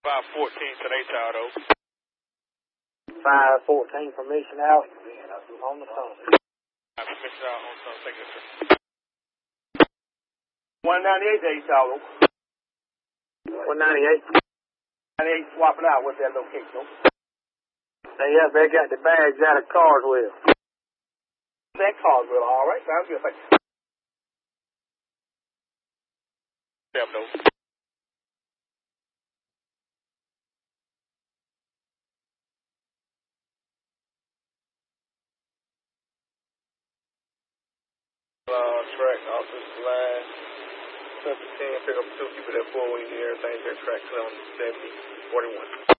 514 to H Auto. 514 permission out on the phone. Permission out on phone. Thank you, sir. 198 to H Auto. 198. 98 swapping out. What's that location? They got the bags out of Carswell. That Carswell, all right. Sounds good. Thanks. Yep, no. Track, office line, 710, pick up 2, keep it at 4 when you need everything, track clear on 70, 41.